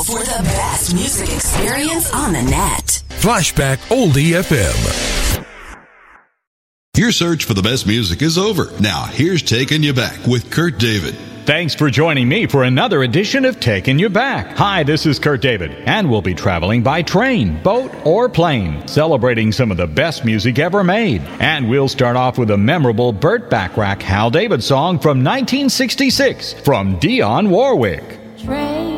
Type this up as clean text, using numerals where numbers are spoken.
for the best music experience on the net. Flashback Oldie FM. Your search for the best music is over. Now, here's Taking You Back with Kurt David. Thanks for joining me for another edition of Taking You Back. Hi, this is Kurt David, and we'll be traveling by train, boat, or plane, celebrating some of the best music ever made. And we'll start off with a memorable Burt Bacharach Hal David song from 1966 from Dionne Warwick. Train